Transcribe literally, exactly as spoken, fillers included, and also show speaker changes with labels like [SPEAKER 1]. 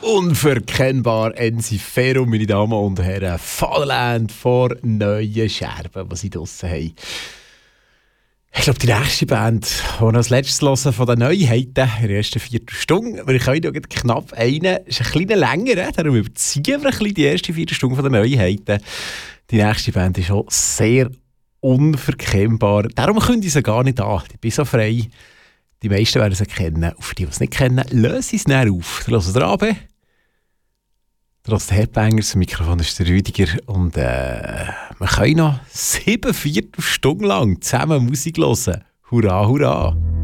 [SPEAKER 1] Unverkennbar Enziferum, meine Damen und Herren. Fatherland vor neuen Scherben, die sie draussen haben. Ich glaube, die nächste Band, die noch als letztes hören von den Neuheiten in der ersten Viertelstunde, weil ich heute noch knapp eine, ist ein bisschen länger, darum überziehen wir ein bisschen die erste Viertelstunde von den Neuheiten. Die nächste Band ist auch sehr unverkennbar. Darum kündige ich sie gar nicht an. Ich bin so frei. Die meisten werden sie kennen. Auf die, die es nicht kennen, löse ich es näher auf. Ihr hört den A B. Ihr hört den Headbangers. Das Mikrofon ist der Rüdiger. Und äh, wir können noch sieben Viertelstunden lang zusammen Musik hören. Hurra, hurra!